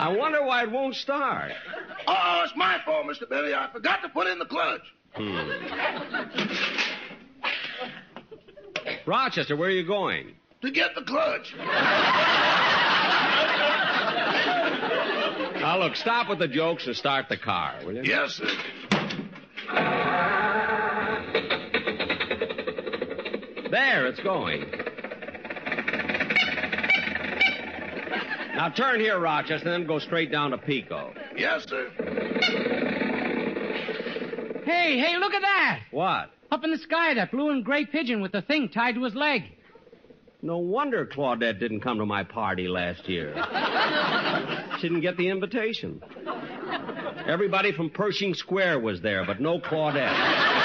I wonder why it won't start. Oh, it's my fault, Mr. Billy. I forgot to put in the clutch. Rochester, where are you going? To get the clutch. Now, look, stop with the jokes and start the car, will you? Yes, sir. There, it's going. Now, turn here, Rochester, and then go straight down to Pico. Yes, sir. Hey, look at that. What? Up in the sky, that blue and gray pigeon with the thing tied to his leg. No wonder Claudette didn't come to my party last year. She didn't get the invitation. Everybody from Pershing Square was there, but no Claudette.